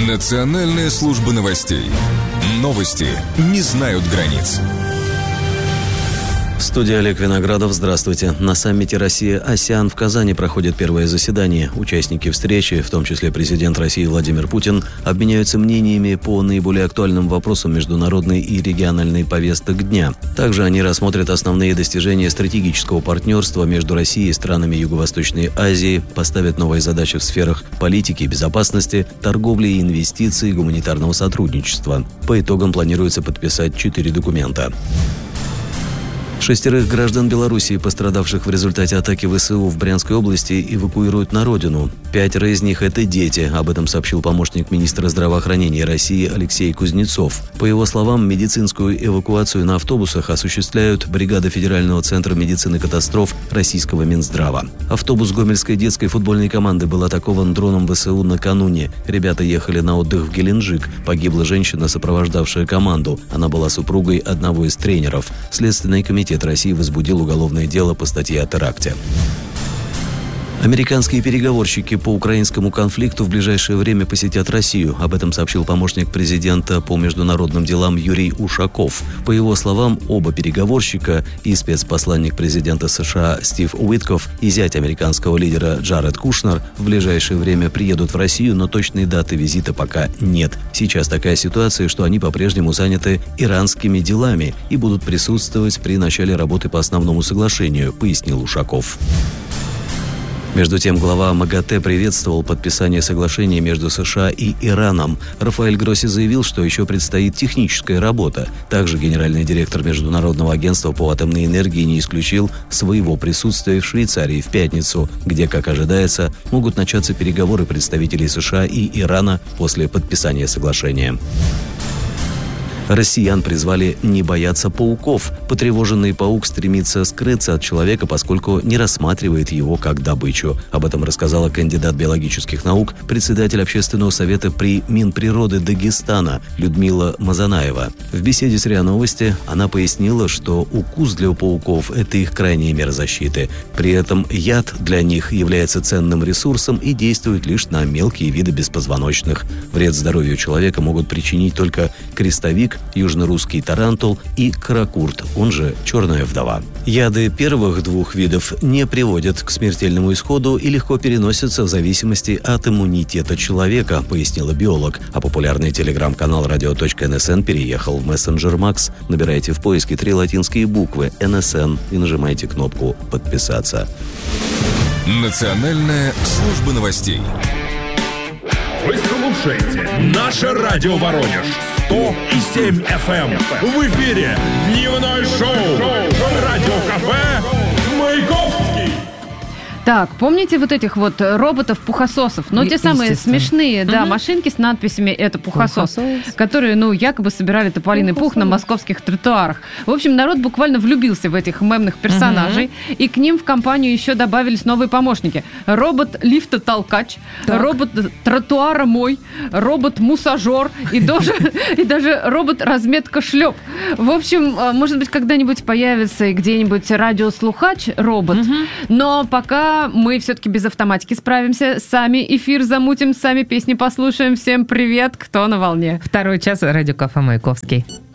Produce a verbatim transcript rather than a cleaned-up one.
Национальная служба новостей. Новости не знают границ. В студии Олег Виноградов. Здравствуйте. На саммите Россия-АСЕАН в Казани проходит первое заседание. Участники встречи, в том числе президент России Владимир Путин, обменяются мнениями по наиболее актуальным вопросам международной и региональной повесток дня. Также они рассмотрят основные достижения стратегического партнерства между Россией и странами Юго-Восточной Азии, поставят новые задачи в сферах политики и безопасности, торговли и инвестиций, гуманитарного сотрудничества. По итогам планируется подписать четыре документа. Шестерых граждан Белоруссии, пострадавших в результате атаки ВСУ в Брянской области, эвакуируют на родину. Пятеро из них – это дети. Об этом сообщил помощник министра здравоохранения России Алексей Кузнецов. По его словам, медицинскую эвакуацию на автобусах осуществляют бригада Федерального центра медицины катастроф Российского Минздрава. Автобус Гомельской детской футбольной команды был атакован дроном ВСУ накануне. Ребята ехали на отдых в Геленджик. Погибла женщина, сопровождавшая команду. Она была супругой одного из тренеров. Следственный комитет России возбудил уголовное дело по статье о теракте. Американские переговорщики по украинскому конфликту в ближайшее время посетят Россию. Об этом сообщил помощник президента по международным делам Юрий Ушаков. По его словам, оба переговорщика, и спецпосланник президента США Стив Уитков, и зять американского лидера Джаред Кушнер, в ближайшее время приедут в Россию, но точной даты визита пока нет. Сейчас такая ситуация, что они по-прежнему заняты иранскими делами и будут присутствовать при начале работы по основному соглашению, пояснил Ушаков. Между тем, глава МАГАТЭ приветствовал подписание соглашения между США и Ираном. Рафаэль Гросси заявил, что еще предстоит техническая работа. Также генеральный директор Международного агентства по атомной энергии не исключил своего присутствия в Швейцарии в пятницу, где, как ожидается, могут начаться переговоры представителей США и Ирана после подписания соглашения. Россиян призвали не бояться пауков. Потревоженный паук стремится скрыться от человека, поскольку не рассматривает его как добычу. Об этом рассказала кандидат биологических наук, председатель общественного совета при Минприроды Дагестана Людмила Мазанаева. В беседе с РИА Новости она пояснила, что укус для пауков – это их крайняя мера защиты. При этом яд для них является ценным ресурсом и действует лишь на мелкие виды беспозвоночных. Вред здоровью человека могут причинить только крестовик, южнорусский тарантул и каракурт, он же черная вдова. Яды первых двух видов не приводят к смертельному исходу и легко переносятся в зависимости от иммунитета человека, пояснила биолог. А популярный телеграм-канал радио точка эн эс эн переехал в мессенджер Макс. Набирайте в поиске три латинские буквы эн эс эн и нажимайте кнопку «Подписаться». Национальная служба новостей. Вы слушаете наше радио Воронеж сто семь эф эм. В эфире дневное шоу Радио Кафе Маяковский. Так, помните вот этих вот роботов-пухососов? Ну, те самые смешные, да, угу. машинки с надписями «Это пухосос», пухосос, которые, ну, якобы собирали тополиный пух на московских тротуарах. В общем, народ буквально влюбился в этих мемных персонажей, угу. и к ним в компанию еще добавились новые помощники. Робот-лифтотолкач, робот-тротуара-мой, робот-мусажер и даже, и даже робот-разметка-шлеп. В общем, может быть, когда-нибудь появится и где-нибудь радиослухач-робот, угу. но пока мы все-таки без автоматики справимся. Сами эфир замутим, сами песни послушаем. Всем привет, кто на волне. Второй час радио Кафе Маяковский.